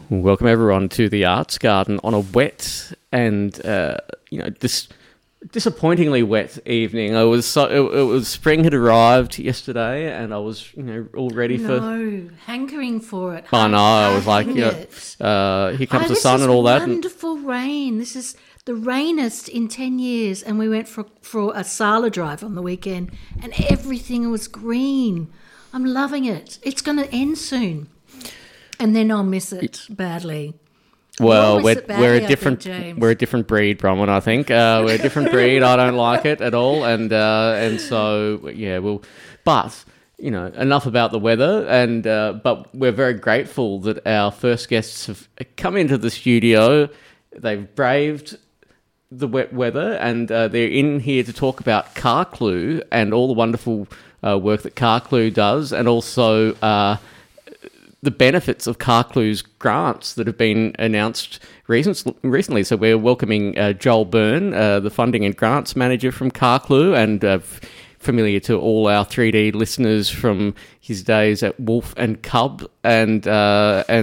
Welcome everyone to the Arts Garden on a wet and this disappointingly wet evening. It was spring had arrived yesterday, and I was all ready for hankering for it. I know. I was like, here comes the sun and all that. Wonderful rain. This is the rainiest in 10 years, and we went for a Sala drive on the weekend, and everything was green. I'm loving it. It's going to end soon. And then I'll miss it badly. Well, we're a different breed, Bronwyn. I think we're a different breed. I don't like it at all, and so But enough about the weather. And but we're very grateful that our first guests have come into the studio. They've braved the wet weather, and they're in here to talk about Carclew and all the wonderful work that Carclew does, and also the benefits of Carclew's grants that have been announced recently. So we're welcoming Joel Byrne, the Funding and Grants Manager from Carclew, and familiar to all our 3D listeners from his days at Wolf and Cub and